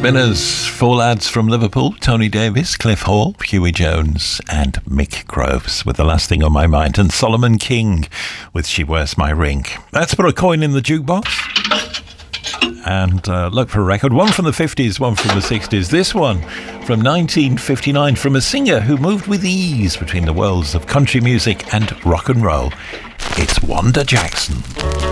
Spinners, four lads from Liverpool, Tony Davis, Cliff Hall, Huey Jones and Mick Groves with The Last Thing on My Mind, and Solomon King with She Wears My Ring. Let's put a coin in the jukebox and look for a record. One from the 50s, one from the 60s. This one from 1959 from a singer who moved with ease between the worlds of country music and rock and roll. It's Wanda Jackson.